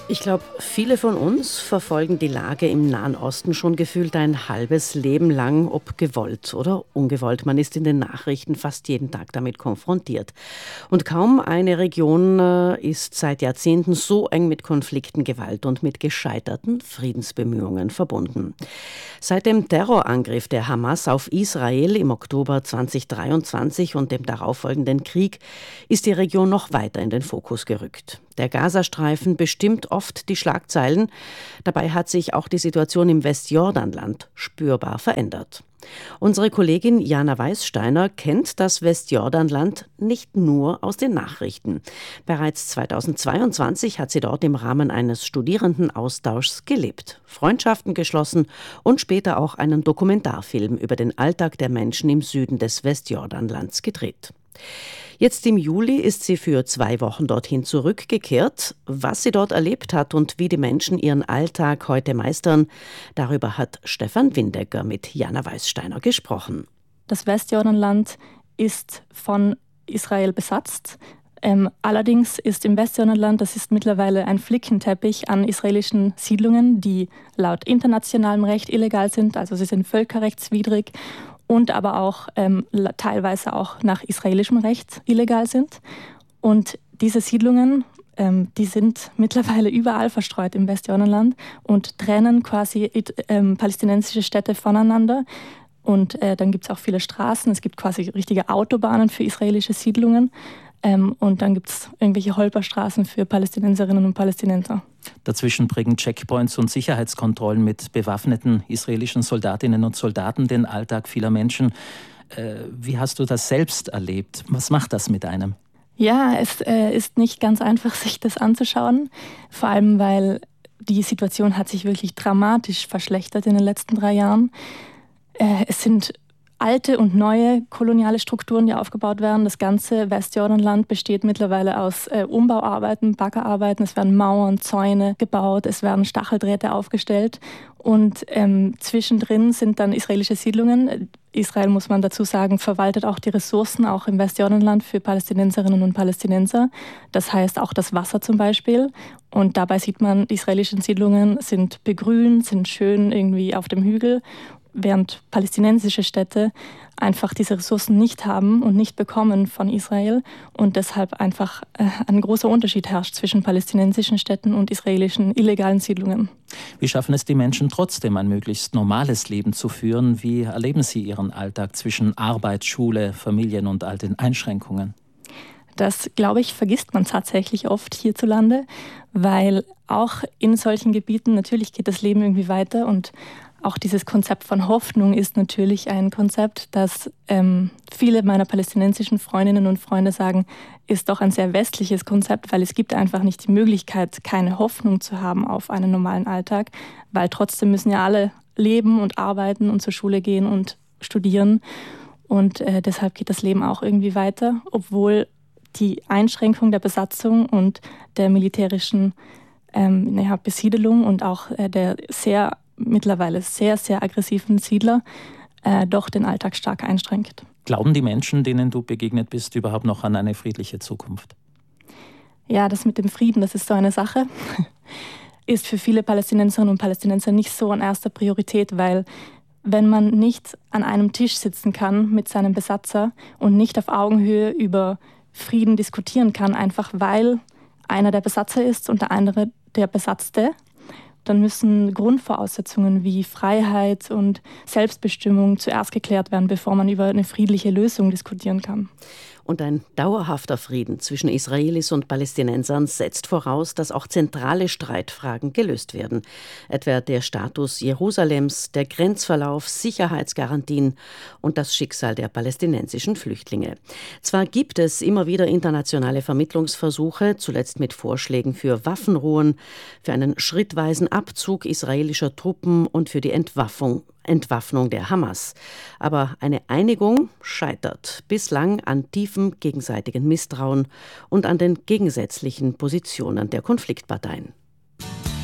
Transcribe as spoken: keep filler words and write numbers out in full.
Ich glaube, viele von uns verfolgen die Lage im Nahen Osten schon gefühlt ein halbes Leben lang, ob gewollt oder ungewollt. Man ist in den Nachrichten fast jeden Tag damit konfrontiert. Und kaum eine Region äh, ist seit Jahrzehnten so eng mit Konflikten, Gewalt und mit gescheiterten Friedensbemühungen verbunden. Seit dem Terrorangriff der Hamas auf Israel im Oktober zweitausenddreiundzwanzig und dem darauffolgenden Krieg ist die Region noch weiter in den Fokus gerückt. Der Gazastreifen bestimmt oft die Schlagzeilen. Dabei hat sich auch die Situation im Westjordanland spürbar verändert. Unsere Kollegin Jana Weißsteiner kennt das Westjordanland nicht nur aus den Nachrichten. Bereits zweitausendzweiundzwanzig hat sie dort im Rahmen eines Studierendenaustauschs gelebt, Freundschaften geschlossen und später auch einen Dokumentarfilm über den Alltag der Menschen im Süden des Westjordanlands gedreht. Jetzt im Juli ist sie für zwei Wochen dorthin zurückgekehrt. Was sie dort erlebt hat und wie die Menschen ihren Alltag heute meistern, darüber hat Stefan Windecker mit Jana Weißsteiner gesprochen. Das Westjordanland ist von Israel besetzt. Ähm, allerdings ist im Westjordanland, das ist mittlerweile ein Flickenteppich an israelischen Siedlungen, die laut internationalem Recht illegal sind, also sie sind völkerrechtswidrig. Und aber auch ähm, teilweise auch nach israelischem Recht illegal sind. Und diese Siedlungen, ähm, die sind mittlerweile überall verstreut im Westjordanland und trennen quasi ähm, palästinensische Städte voneinander. Und äh, dann gibt es auch viele Straßen, es gibt quasi richtige Autobahnen für israelische Siedlungen. Ähm, und dann gibt es irgendwelche Holperstraßen für Palästinenserinnen und Palästinenser. Dazwischen prägen Checkpoints und Sicherheitskontrollen mit bewaffneten israelischen Soldatinnen und Soldaten den Alltag vieler Menschen. Äh, wie hast du das selbst erlebt? Was macht das mit einem? Ja, es äh, ist nicht ganz einfach, sich das anzuschauen. Vor allem, weil die Situation hat sich wirklich dramatisch verschlechtert in den letzten drei Jahren. Äh, es sind alte und neue koloniale Strukturen, die aufgebaut werden. Das ganze Westjordanland besteht mittlerweile aus äh, Umbauarbeiten, Baggerarbeiten. Es werden Mauern, Zäune gebaut, es werden Stacheldrähte aufgestellt. Und ähm, zwischendrin sind dann israelische Siedlungen. Israel, muss man dazu sagen, verwaltet auch die Ressourcen, auch im Westjordanland für Palästinenserinnen und Palästinenser. Das heißt auch das Wasser zum Beispiel. Und dabei sieht man, die israelischen Siedlungen sind begrünt, sind schön irgendwie auf dem Hügel, während palästinensische Städte einfach diese Ressourcen nicht haben und nicht bekommen von Israel und deshalb einfach äh, ein großer Unterschied herrscht zwischen palästinensischen Städten und israelischen illegalen Siedlungen. Wie schaffen es die Menschen trotzdem, ein möglichst normales Leben zu führen? Wie erleben sie ihren Alltag zwischen Arbeit, Schule, Familien und all den Einschränkungen? Das, glaube ich, vergisst man tatsächlich oft hierzulande, weil auch in solchen Gebieten natürlich geht das Leben irgendwie weiter und auch dieses Konzept von Hoffnung ist natürlich ein Konzept, das ähm, viele meiner palästinensischen Freundinnen und Freunde sagen, ist doch ein sehr westliches Konzept, weil es gibt einfach nicht die Möglichkeit, keine Hoffnung zu haben auf einen normalen Alltag, weil trotzdem müssen ja alle leben und arbeiten und zur Schule gehen und studieren und äh, deshalb geht das Leben auch irgendwie weiter, obwohl die Einschränkung der Besatzung und der militärischen ähm, naja, Besiedelung und auch äh, der sehr mittlerweile sehr, sehr aggressiven Siedler äh, doch den Alltag stark einschränkt. Glauben die Menschen, denen du begegnet bist, überhaupt noch an eine friedliche Zukunft? Ja, das mit dem Frieden, das ist so eine Sache. Ist für viele Palästinenserinnen und Palästinenser nicht so an erster Priorität, weil wenn man nicht an einem Tisch sitzen kann mit seinem Besatzer und nicht auf Augenhöhe über Frieden diskutieren kann, einfach weil einer der Besatzer ist und der andere der Besatzte, dann müssen Grundvoraussetzungen wie Freiheit und Selbstbestimmung zuerst geklärt werden, bevor man über eine friedliche Lösung diskutieren kann. Und ein dauerhafter Frieden zwischen Israelis und Palästinensern setzt voraus, dass auch zentrale Streitfragen gelöst werden. Etwa der Status Jerusalems, der Grenzverlauf, Sicherheitsgarantien und das Schicksal der palästinensischen Flüchtlinge. Zwar gibt es immer wieder internationale Vermittlungsversuche, zuletzt mit Vorschlägen für Waffenruhen, für einen schrittweisen Abzug israelischer Truppen und für die Entwaffnung Entwaffnung der Hamas. Aber eine Einigung scheitert bislang an tiefem gegenseitigen Misstrauen und an den gegensätzlichen Positionen der Konfliktparteien.